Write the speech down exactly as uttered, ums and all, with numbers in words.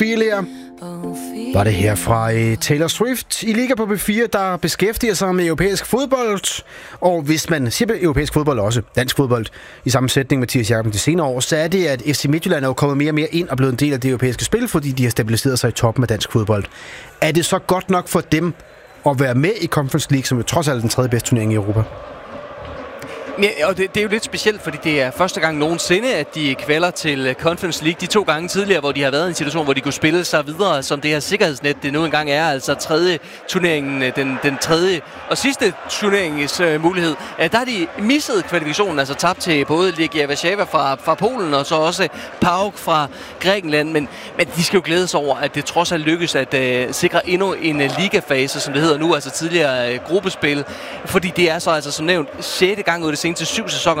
Billier var det her fra uh, Taylor Swift. I Liga på B fire, der beskæftiger sig med europæisk fodbold. Og hvis man siger europæisk fodbold også, dansk fodbold, i samme sætning med Mathias Jakob de senere år, så er det, at F C Midtjylland er jo kommet mere og mere ind og blevet en del af det europæiske spil, fordi de har stabiliseret sig i toppen af dansk fodbold. Er det så godt nok for dem at være med i Conference League, som er trods alt den tredje bedste turnering i Europa? Ja, og det, det er jo lidt specielt, fordi det er første gang nogensinde, at de kvalder til Conference League. De to gange tidligere, hvor de har været i en situation, hvor de kunne spille sig videre som det her sikkerhedsnet, det nu engang er, altså tredje turneringen, den, den tredje og sidste turneringens uh, mulighed. Uh, der har de misset kvalifikationen, altså tabt til både Legia Warszawa fra, fra Polen og så også PAOK fra Grækenland. Men, men de skal jo glæde sig over, at det trods alt lykkes at uh, sikre endnu en uh, ligafase, som det hedder nu, altså tidligere uh, gruppespil. Fordi det er så altså som nævnt sjette gang ud af det seneste syv sæsoner,